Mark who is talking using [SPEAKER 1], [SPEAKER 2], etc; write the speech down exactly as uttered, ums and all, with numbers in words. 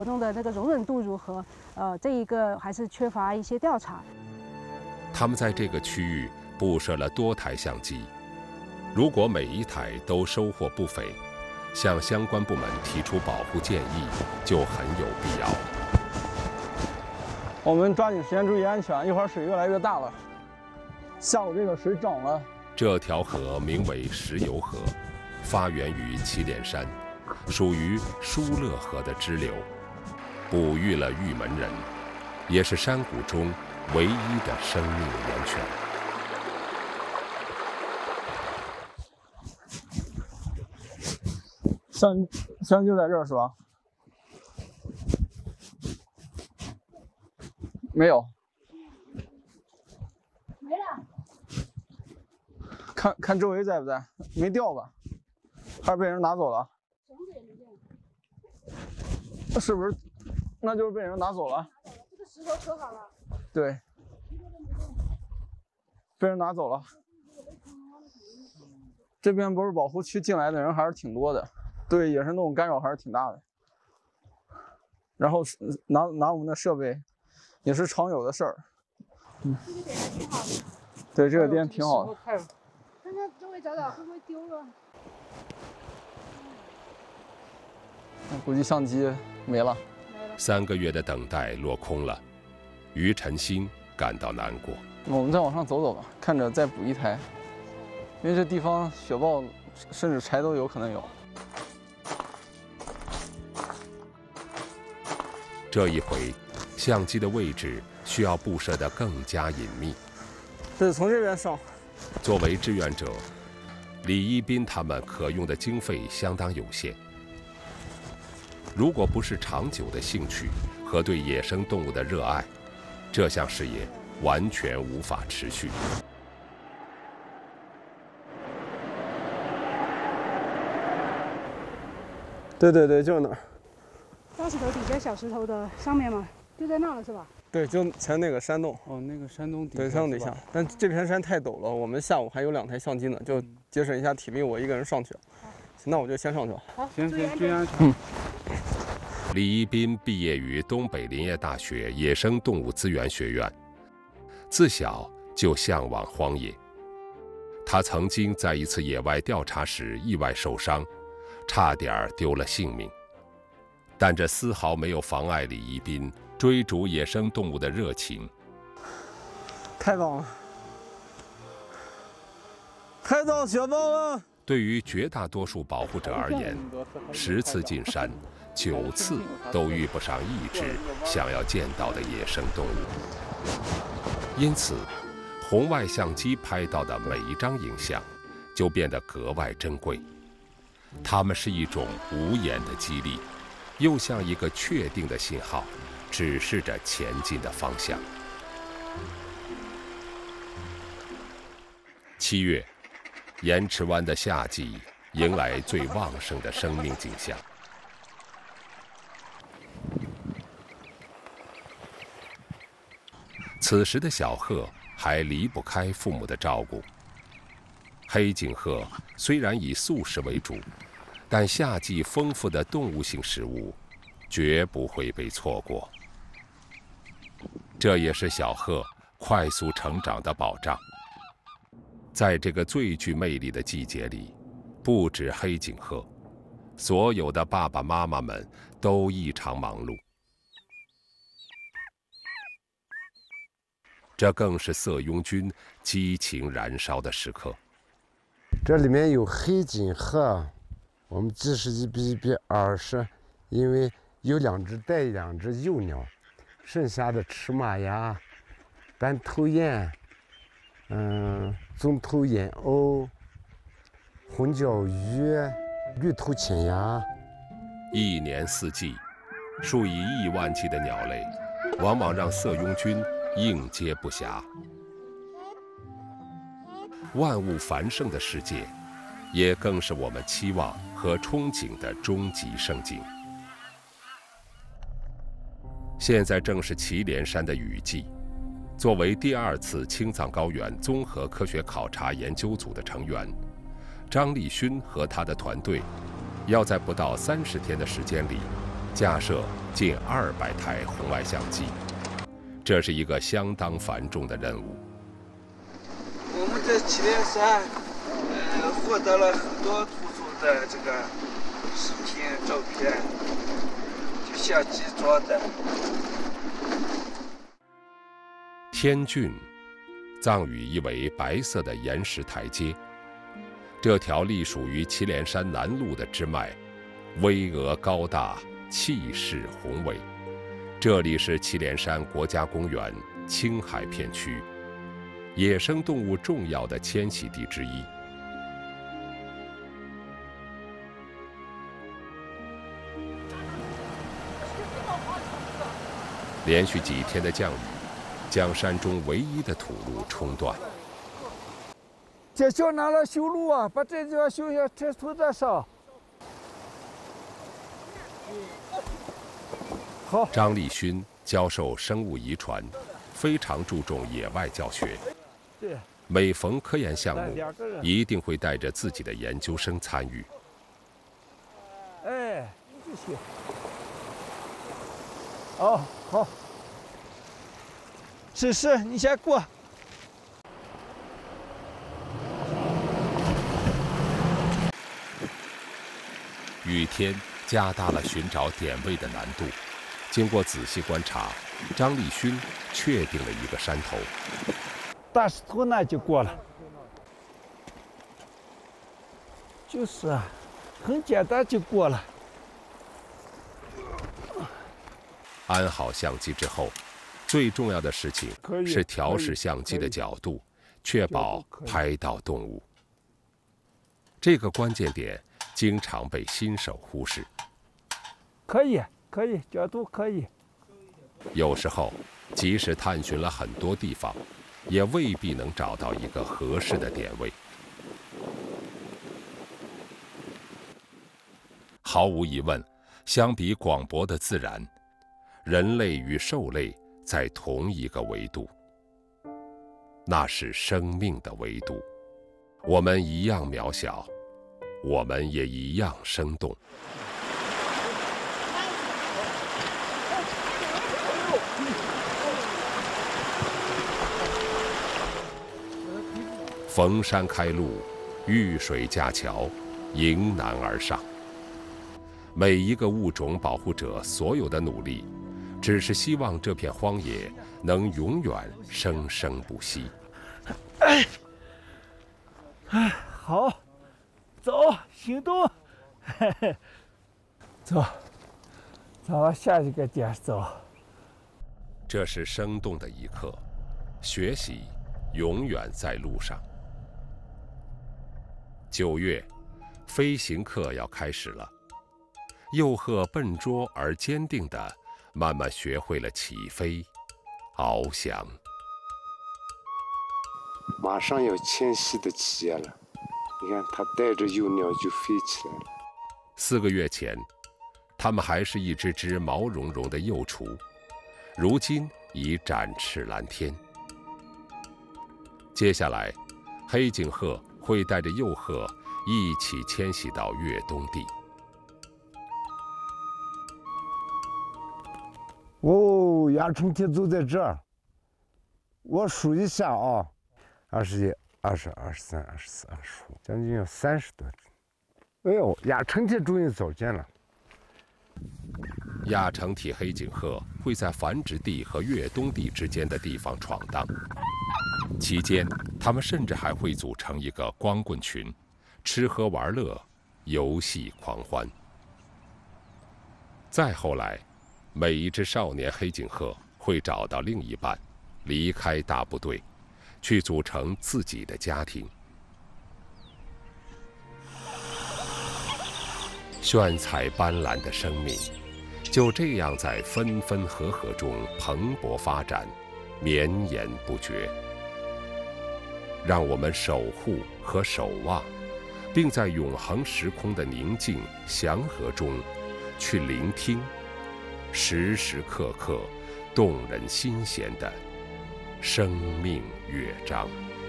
[SPEAKER 1] 活动的这个容忍度如何？呃，这一个还是缺乏一些调查。
[SPEAKER 2] 他们在这个区域布设了多台相机，如果每一台都收获不菲，向相关部门提出保护建议就很有必要。
[SPEAKER 3] 我们抓紧时间注意安全，一会儿水越来越大了。下午这个水涨了。
[SPEAKER 2] 这条河名为石油河，发源于祁连山，属于疏勒河的支流，哺育了玉门人，也是山谷中唯一的生命源泉。
[SPEAKER 3] 相相就在这儿是吧？没有。
[SPEAKER 1] 没了。
[SPEAKER 3] 看看周围在不在？没掉吧？还是被人拿走了？绳子也没掉。那是不是？那就是被人拿走了。
[SPEAKER 1] 这个石头可好了。
[SPEAKER 3] 对。被人拿走了。这边不是保护区，进来的人还是挺多的。对野生动物干扰还是挺大的，然后拿拿我们的设备，也是常有的事儿。嗯，这个点还挺好的。对，这个点挺好的。
[SPEAKER 1] 看看周围找找会不会丢了。
[SPEAKER 3] 估计相机没了。
[SPEAKER 2] 三个月的等待落空了，于晨星感到难过。
[SPEAKER 3] 我们再往上走走吧，看着再补一台，因为这地方雪豹甚至柴都有可能有。
[SPEAKER 2] 这一回，相机的位置需要布设得更加隐秘。
[SPEAKER 3] 对，从这边上。
[SPEAKER 2] 作为志愿者，李一斌他们可用的经费相当有限。如果不是长久的兴趣和对野生动物的热爱，这项事业完全无法持续。
[SPEAKER 3] 对对对，就是那儿。
[SPEAKER 1] 大石头底下小石头的上面嘛，就在那了是吧？
[SPEAKER 3] 对，就前那个山洞。
[SPEAKER 4] 哦，那个山洞底。
[SPEAKER 3] 对，山洞底下。但这片山太陡了，我们下午还有两台相机呢，就节省一下体力，我一个人上去。行，那我就先上去了。
[SPEAKER 1] 好，
[SPEAKER 4] 行行，注意安全。
[SPEAKER 3] 嗯。
[SPEAKER 2] 李一斌毕业于东北林业大学野生动物资源学院，自小就向往荒野。他曾经在一次野外调查时意外受伤，差点丢了性命。但这丝毫没有妨碍李一斌追逐野生动物的热情。
[SPEAKER 3] 太棒了！拍到雪豹了！
[SPEAKER 2] 对于绝大多数保护者而言，十次进山，九次都遇不上一只想要见到的野生动物。因此，红外相机拍到的每一张影像，就变得格外珍贵。它们是一种无言的激励。又像一个确定的信号，指示着前进的方向。七月，盐池湾的夏季迎来最旺盛的生命景象。此时的小鹤还离不开父母的照顾。黑颈鹤虽然以素食为主，但夏季丰富的动物性食物绝不会被错过。这也是小鹤快速成长的保障。在这个最具魅力的季节里，不止黑颈鹤，所有的爸爸妈妈们都异常忙碌。这更是色拥军激情燃烧的时刻。
[SPEAKER 5] 这里面有黑颈鹤。我们计是一比一比二十，因为有两只带两只幼鸟，剩下的赤马呀、斑头雁、嗯、棕头燕鸥、红脚鱼、绿头浅鸭。
[SPEAKER 2] 一年四季，数以亿万计的鸟类，往往让色拥军应接不暇。万物繁盛的世界，也更是我们期望和憧憬的终极盛景。现在正是祁连山的雨季，作为第二次青藏高原综合科学考察研究组的成员，张立勋和他的团队要在不到三十天的时间里， 架设近二百台红外相机，这是一个相当繁重的任务。
[SPEAKER 4] 我们在祁连山，呃，获得了很多突出的这个视频、照片，就相机做的。
[SPEAKER 2] 天峻，藏语意为白色的岩石台阶。这条隶属于祁连山南麓的支脉，巍峨高大，气势宏伟。这里是祁连山国家公园青海片区，野生动物重要的迁徙地之一。连续几天的降雨，将山中唯一的土路冲断。
[SPEAKER 4] 这小拿了修路啊，把这地方修下，这土再上。好。
[SPEAKER 2] 张立勋教授生物遗传，非常注重野外教学。
[SPEAKER 4] 对。
[SPEAKER 2] 每逢科研项目，一定会带着自己的研究生参与。
[SPEAKER 4] 哎，继续。哦，好。试试，你先过。
[SPEAKER 2] 雨天加大了寻找点位的难度。经过仔细观察，张立勋确定了一个山头。
[SPEAKER 4] 大石头那就过了。就是啊，很简单就过了。
[SPEAKER 2] 安好相机之后，最重要的事情是调试相机的角度，确保拍到动物。这个关键点经常被新手忽视。
[SPEAKER 4] 可以，可以，角度可以。
[SPEAKER 2] 有时候，即使探寻了很多地方，也未必能找到一个合适的点位。毫无疑问，相比广博的自然，人类与兽类在同一个维度，那是生命的维度。我们一样渺小，我们也一样生动。逢山开路，遇水架桥，迎难而上。每一个物种保护者所有的努力，只是希望这片荒野能永远生生不息。
[SPEAKER 4] 哎，哎，好，走，行动，嘿嘿，走，走往下一个点走。
[SPEAKER 2] 这是生动的一刻，学习永远在路上。九月，飞行课要开始了。幼鹤笨拙而坚定地慢慢学会了起飞、翱翔。
[SPEAKER 5] 马上要迁徙的企业了，你看它带着幼鸟就飞起来了。
[SPEAKER 2] 四个月前，它们还是一只只毛茸茸的幼雏，如今已展翅蓝天。接下来，黑颈鹤会带着幼鹤一起迁徙到越冬地。
[SPEAKER 5] 哦，亚春天就在这儿。我数一下啊，二十一、二十、二十三、二十四、二十五，将近有三十多只。哎呦，亚春天终于走见了。
[SPEAKER 2] 亚成体黑颈鹤会在繁殖地和越冬地之间的地方闯荡，期间它们甚至还会组成一个光棍群，吃喝玩乐，游戏狂欢。再后来，每一只少年黑颈鹤会找到另一半，离开大部队，去组成自己的家庭。炫彩斑斓的生命，就这样在分分合合中蓬勃发展，绵延不绝。让我们守护和守望，并在永恒时空的宁静祥和中，去聆听时时刻刻动人心弦的生命乐章。